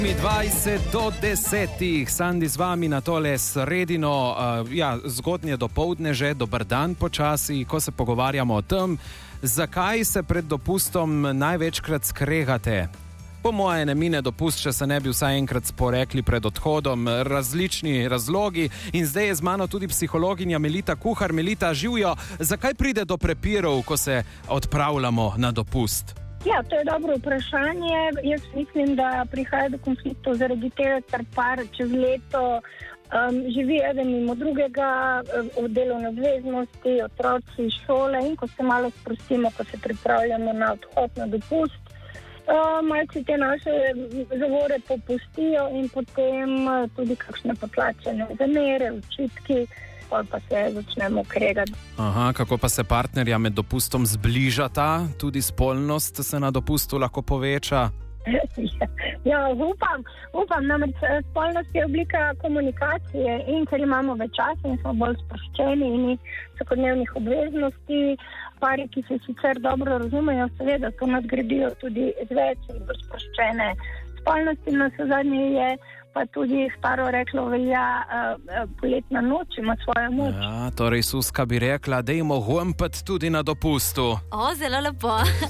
20:10, Sandi z vami na tole sredino, zgodnje dopoldne že, dober dan počasi, ko se pogovarjamo o tem, zakaj se pred dopustom največkrat skregate. Po moje ne mine dopust, če se ne bi vsaj enkrat sporekli pred odhodom, različni razlogi in zdaj je z mano tudi psihologinja Melita Kuhar. Melita, živjo, zakaj pride do prepirov, ko se odpravljamo na dopust? Ja, to je dobro vprašanje. Jaz mislim, da prihaja do konfliktov zaradi tega, ker par čez leto živi eden mimo drugega, v delovne obveznosti, otroci, šole in ko se malo sprostimo, ko se pripravljamo na odhod na dopust, malce te naše zavore popustijo in potem tudi kakšne potlačene zamere, očitki, pa se začnemo kregati. Aha, kako pa se partnerja med dopustom zbližata? Tudi spolnost se na dopustu lahko poveča? Ja, upam, namreč spolnost je oblika komunikacije in ker imamo več časa in smo bolj sproščeni in vsakodnevnih obveznosti, pari, ki se sicer dobro razumejo, seveda to nadgradijo tudi z več in bolj sproščene spolnosti. Na zadnje je pa tudi staro reklo velja, poletna noč ima svojo moč. Ja, torej Suska bi rekla, dajmo humpet tudi na dopustu. O, zelo lepo.